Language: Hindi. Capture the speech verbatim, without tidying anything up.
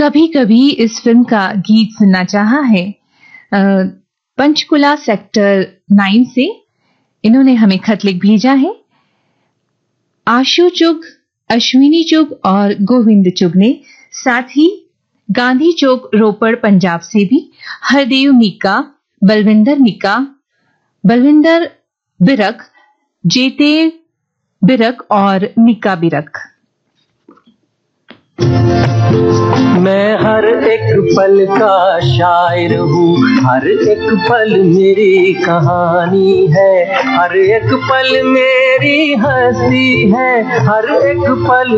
कभी कभी इस फिल्म का गीत सुनना चाहा है। अ, पंचकुला सेक्टर नाइन से इन्होंने हमें खत लिख भेजा है। आशु चुग, अश्विनी चुग और गोविंद चुग ने, साथ ही गांधी चौक रोपड़ पंजाब से भी हरदेव मीका, बलविंदर मीका, बलविंदर बिरक, जेते बिरक और मीका बिरक। मैं हर एक पल का शायर हूँ, हर एक पल मेरी कहानी है, हर एक पल मेरी हंसी है, हर एक पल